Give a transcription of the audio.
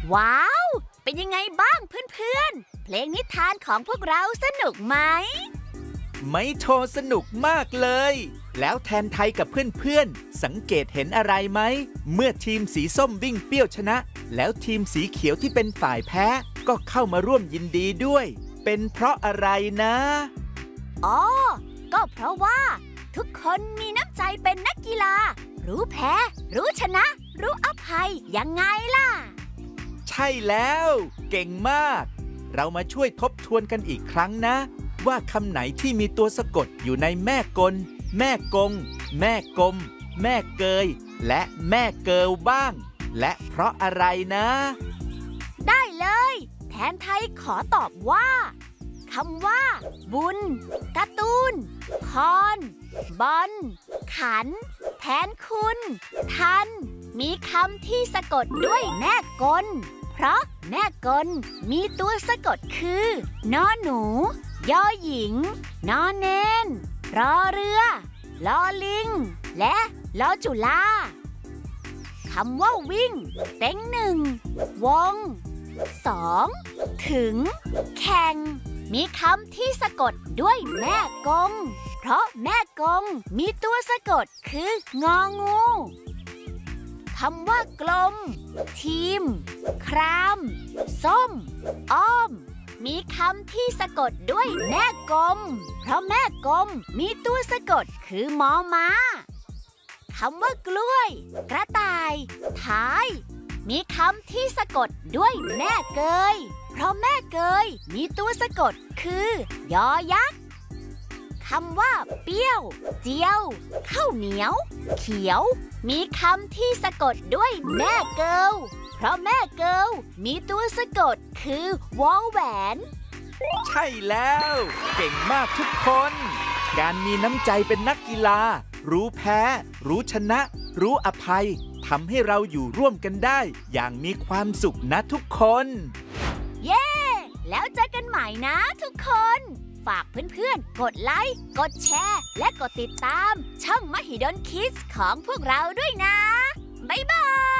ว้าวเป็นยังไงบ้างเพื่อนๆเพลงนิทานของพวกเราสนุกไหมไม่โทรสนุกมากเลยแล้วแทนไทยกับเพื่อนๆสังเกตเห็นอะไรไหมเมื่อทีมสีส้มวิ่งเปรี้ยวชนะแล้วทีมสีเขียวที่เป็นฝ่ายแพ้ก็เข้ามาร่วมยินดีด้วยเป็นเพราะอะไรนะอ๋อก็เพราะว่าทุกคนมีน้ำใจเป็นนักกีฬารู้แพ้รู้ชนะรู้อภัยยังไงล่ะใช่แล้วเก่งมากเรามาช่วยทบทวนกันอีกครั้งนะว่าคำไหนที่มีตัวสะกดอยู่ในแม่กลแม่กงแม่กลมแม่เกยและแม่เกิลบ้างและเพราะอะไรนะได้เลยแทนไทยขอตอบว่าคำว่าบุญการ์ตูนพรบอลขันแทนคุณทันมีคำที่สะกดด้วยแม่กลเพราะแม่กลมีตัวสะกดคือนอหนูยอหญิงนอเนนรอเรือลอลิงและลอจุฬาคำว่าวิ่งเต็งหนึ่งวง2ถึงแข่งมีคำที่สะกดด้วยแม่กงเพราะแม่กงมีตัวสะกดคืององูคำว่ากลมทีมครามส้มอ้อมมีคำที่สะกดด้วยแม่กลมเพราะแม่กลมมีตัวสะกดคือมอม้าคำว่ากล้วยกระต่ายท้ายมีคำที่สะกดด้วยแม่เกยเพราะแม่เกยมีตัวสะกดคือยอยักษ์คำว่าเปรี้ยวเจียวข้าวเหนียวเขียวมีคำที่สะกดด้วยแม่เกิลเพราะแม่เกิลมีตัวสะกดคือวอแหวนใช่แล้วเก่งมากทุกคนการมีน้ำใจเป็นนักกีฬารู้แพ้รู้ชนะรู้อภัยทำให้เราอยู่ร่วมกันได้อย่างมีความสุขนะทุกคนเย้แล้วเจอกันใหม่นะทุกคนฝากเพื่อนๆกดไลค์กดแชร์และกดติดตามช่องมหิดลคิดส์ของพวกเราด้วยนะบ๊ายบาย